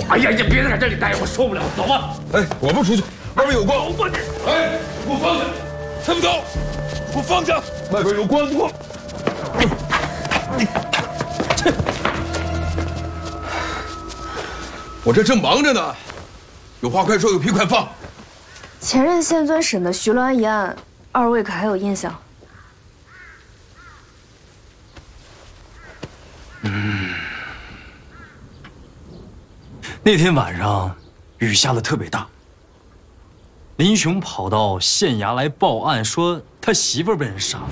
哎呀呀，别在这里待，我受不了，走吧。 哎，我不出去，外面有光。 走吧你。 哎，给我放下！他们走，给我放下！外边有光，给我。我这正忙着呢，有话快说，有屁快放。 前任县专审的徐鸾一案，二位可还有印象？ 那天晚上雨下的特别大，林雄跑到县衙来报案，说他媳妇儿被人杀了。